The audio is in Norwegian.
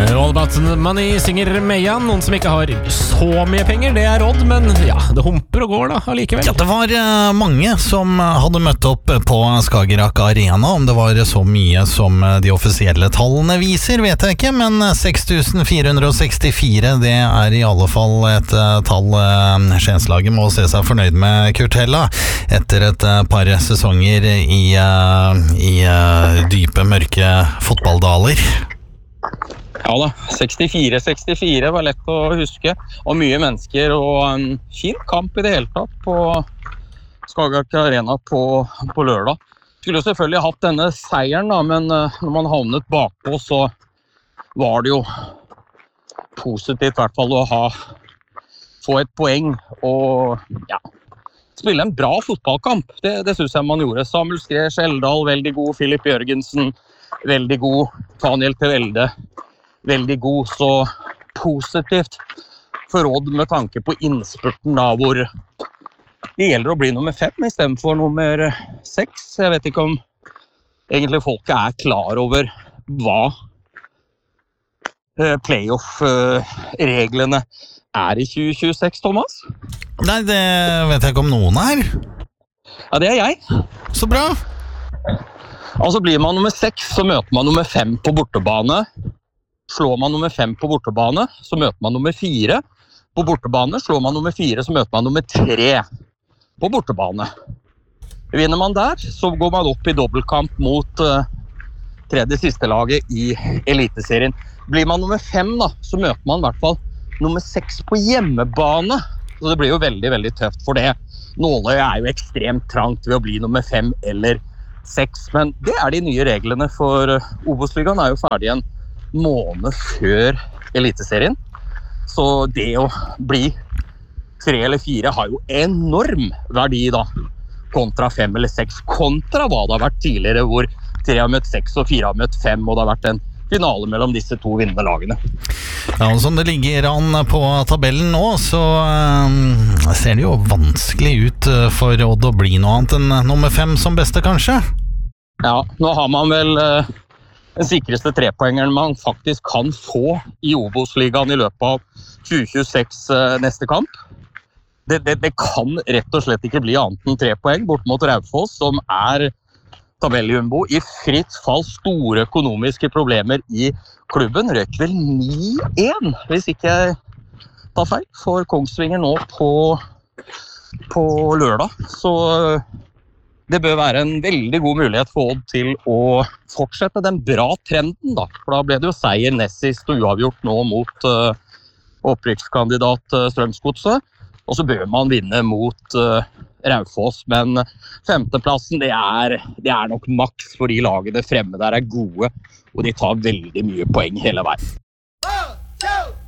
All About Money synger Meyan. Noen som ikke har så mye penger, det Odd, men ja, det humper og går da, allikevel. Ja, det var mange som hadde møtt opp på Skagerrak Arena. Om det var så mye som de offisielle tallene viser, vet jeg ikke, men 6464, det i alle fall et tall Skienslaget må se seg fornøyd med, Kurt Hella, etter et par sesonger i dype, mørke fotballdaler. Ja da, 64-64 var lett å huske, og mye mennesker, og en fin kamp i det hele tatt på Skagerrak Arena på lørdag. Skulle jo selvfølgelig hatt denne seieren da, men når man havnet bakpå, så var det jo positivt I hvert fall å få et poeng, og ja, spille en bra fotballkamp. Det synes jeg man gjorde. Samuel Skre, Skjeldal, veldig god. Filip Jørgensen, veldig god. Daniel Tevelde, veldig god. Så positivt for Odd med tanke på innspurten da, hvor det gjelder å bli nummer 5 I stedet for nummer 6. Jeg vet ikke om egentlig folket klar over hva playoff-reglene I 2026, Thomas? Nei, det vet jeg ikke om noen Ja, det jeg. Så bra. Altså blir man nummer 6, så møter man nummer 5 på bortebane. Slår man nummer 5 på bortebane, så møter man nummer 4 på bortebane. Slår man nummer 4, så møter man nummer 3 på bortebane. Vinner man der, så går man opp I dobbeltkamp mot tredje siste laget I eliteserien. Blir man nummer 5 da, så møter man I hvert fall nummer 6 på hjemmebane. Så det blir jo veldig, veldig tøft for det. Nåløy jo ekstremt trangt ved å bli nummer 5 eller 6, men det de nye reglene for Obos-ligaen jo ferdig en måned før eliteserien. Så det å bli 3 eller 4 har jo enorm verdi da, kontra 5 eller 6, kontra hva det har vært tidligere, hvor 3 har møtt 6 og 4 har møtt 5, og det har vært en finale mellom disse to vinnende lagene. Ja, og som det ligger an på tabellen nå, så ser det jo vanskelig ut for Odd å bli noe annet enn nummer 5 som beste, kanskje? Ja, nå har man vel den sikreste trepoengeren man faktisk kan få I Obos-ligaen I løpet av 2026 neste kamp. Det kan rett og slett ikke bli annet enn 3 poeng bort mot Raufoss, som tabelljumbo I fritt fall, store økonomiske problemer I klubben. Røk vel 9-1, hvis ikke jeg tar feil, for Kongsvinger nå på lørdag. Så det bør være en veldig god mulighet for Odd til å fortsette den bra trenden da. For da ble det jo seier nest og uavgjort nå mot opprykkskandidat Strømsgodset. Og så bør man vinne mot Raufoss, men 5.-plassen det nok maks for de lagene fremme der gode, og de tar veldig mye poeng hele veien.